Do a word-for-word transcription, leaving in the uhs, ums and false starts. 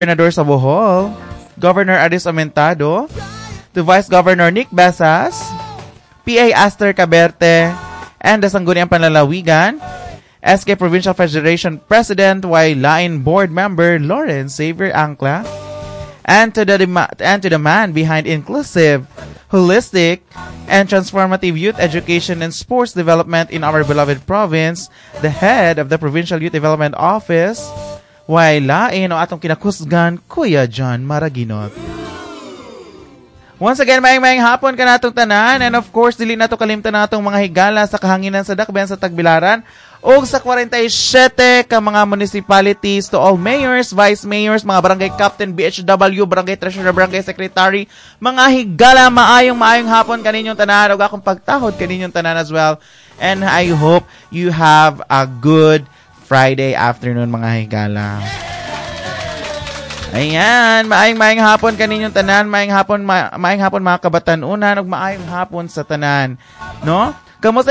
Gobernador sa Bohol, Governor Aris Aumentado, to Vice Governor Nick Besas, P A Aster Caberte, and the Sangguniang Panlalawigan, S K Provincial Federation President Y Lain Board Member Lawrence Xavier Angla, and to the dem- and to the man behind inclusive, holistic, and transformative youth education and sports development in our beloved province, the head of the Provincial Youth Development Office, Y Lain o atong kinakusgan, Kuya John Maraginot. Once again, maayong-maayong hapon ka natong tanan, and of course, dili nato kalimtan natong mga higala sa kahanginan sa Dakbayan sa Tagbilaran, o sa forty-seven ka mga municipalities, to all mayors, vice mayors, mga barangay captain, B H W, barangay treasurer, barangay secretary, mga higala, maayong-maayong hapon kaninyong tanan, o akong pagtahod kaninyong tanan as well. And I hope you have a good Friday afternoon, mga higala. Ayan, maayong-maayong hapon kaninyong tanan, maayong hapon, ma- maayong hapon mga kabatanunan, ug maayong hapon sa tanan, no? Kamusta